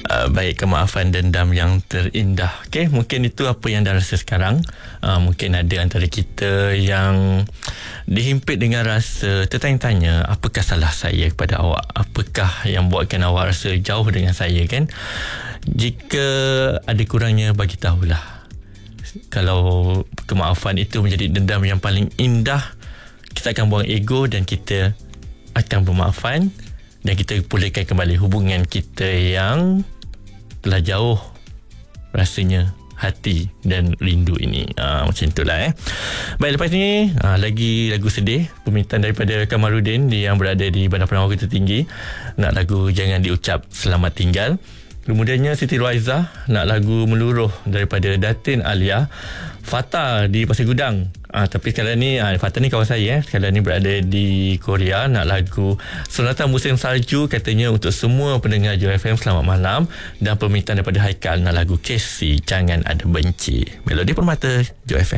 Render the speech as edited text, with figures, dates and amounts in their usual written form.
Baik, kemaafan dendam yang terindah. Okey, mungkin itu apa yang dah rasa sekarang. Mungkin ada antara kita yang dihimpit dengan rasa tertanya-tanya, apakah salah saya kepada awak? Apakah yang buatkan awak rasa jauh dengan saya, kan? Jika ada kurangnya, bagi tahulah. Kalau kemaafan itu menjadi dendam yang paling indah, kita akan buang ego dan kita akan bermaafan, dan kita pulihkan kembali hubungan kita yang telah jauh rasanya hati dan rindu ini. Macam itulah. Baik, lepas ni lagi lagu sedih, permintaan daripada Kamarudin yang berada di Bandar Penawar Kota Tinggi, nak lagu Jangan Diucap Selamat Tinggal. Kemudiannya Siti Ruaizah nak lagu Meluruh daripada Datin Alia. Fatah di Pasir Gudang, tapi sekarang ni Fatah ni kawan saya, sekarang ni berada di Korea, nak lagu Sonata Musim Salju, katanya untuk semua pendengar Joy FM selamat malam. Dan permintaan daripada Haikal nak lagu Casey Jangan Ada Benci. Melodi Permata Joy FM.